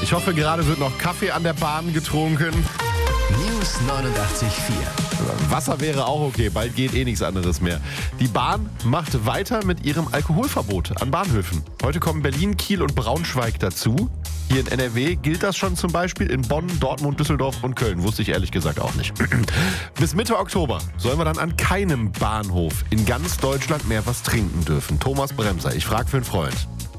Ich hoffe, gerade wird noch Kaffee an der Bahn getrunken. News 89.4. Wasser wäre auch okay, bald geht nichts anderes mehr. Die Bahn macht weiter mit ihrem Alkoholverbot an Bahnhöfen. Heute kommen Berlin, Kiel und Braunschweig dazu. Hier in NRW gilt das schon zum Beispiel in Bonn, Dortmund, Düsseldorf und Köln. Wusste ich ehrlich gesagt auch nicht. Bis Mitte Oktober sollen wir dann an keinem Bahnhof in ganz Deutschland mehr was trinken dürfen. Thomas Bremser, ich frage für einen Freund.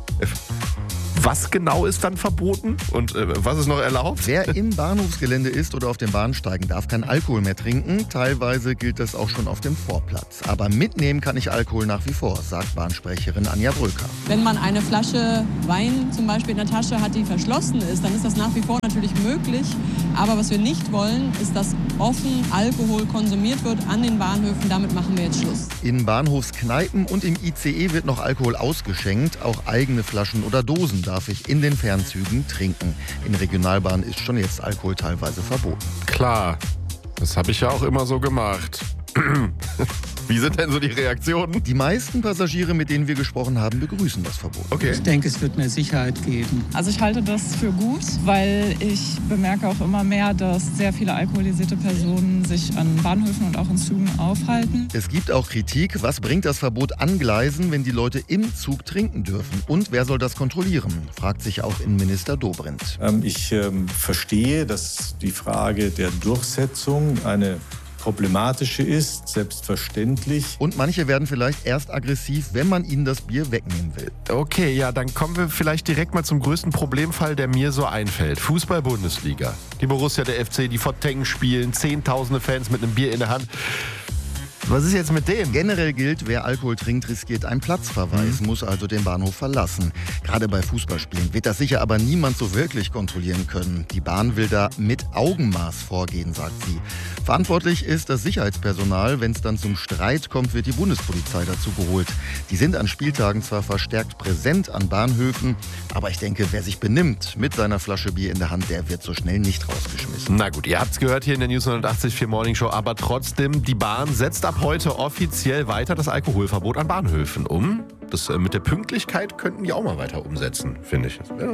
Was genau ist dann verboten und was ist noch erlaubt? Wer im Bahnhofsgelände ist oder auf den Bahnsteigen, darf kein Alkohol mehr trinken. Teilweise gilt das auch schon auf dem Vorplatz. Aber mitnehmen kann ich Alkohol nach wie vor, sagt Bahnsprecherin Anja Bröker. Wenn man eine Flasche Wein zum Beispiel in der Tasche hat, die verschlossen ist, dann ist das nach wie vor natürlich möglich. Aber was wir nicht wollen, ist, dass offen Alkohol konsumiert wird an den Bahnhöfen. Damit machen wir jetzt Schluss. In Bahnhofskneipen und im ICE wird noch Alkohol ausgeschenkt. Auch eigene Flaschen oder Dosen darf ich in den Fernzügen trinken. In Regionalbahnen ist schon jetzt Alkohol teilweise verboten. Klar, das habe ich ja auch immer so gemacht. Wie sind denn so die Reaktionen? Die meisten Passagiere, mit denen wir gesprochen haben, begrüßen das Verbot. Okay. Ich denke, es wird mehr Sicherheit geben. Also ich halte das für gut, weil ich bemerke auch immer mehr, dass sehr viele alkoholisierte Personen sich an Bahnhöfen und auch in Zügen aufhalten. Es gibt auch Kritik. Was bringt das Verbot an Gleisen, wenn die Leute im Zug trinken dürfen? Und wer soll das kontrollieren? Fragt sich auch Innenminister Dobrindt. Ich verstehe, dass die Frage der Durchsetzung eine problematische ist, selbstverständlich. Und manche werden vielleicht erst aggressiv, wenn man ihnen das Bier wegnehmen will. Okay, ja, dann kommen wir vielleicht direkt mal zum größten Problemfall, der mir so einfällt. Fußball-Bundesliga. Die Borussia, der FC, die Fortengen spielen, zehntausende Fans mit einem Bier in der Hand. Was ist jetzt mit dem? Generell gilt, wer Alkohol trinkt, riskiert einen Platzverweis, muss also den Bahnhof verlassen. Gerade bei Fußballspielen wird das sicher aber niemand so wirklich kontrollieren können. Die Bahn will da mit Augenmaß vorgehen, sagt sie. Verantwortlich ist das Sicherheitspersonal. Wenn es dann zum Streit kommt, wird die Bundespolizei dazu geholt. Die sind an Spieltagen zwar verstärkt präsent an Bahnhöfen, aber ich denke, wer sich benimmt mit seiner Flasche Bier in der Hand, der wird so schnell nicht rausgeschmissen. Na gut, ihr habt's gehört hier in der News 89.4 Morning Show, aber trotzdem, die Bahn setzt ab heute offiziell weiter das Alkoholverbot an Bahnhöfen um. Das mit der Pünktlichkeit könnten die auch mal weiter umsetzen, finde ich. Ja,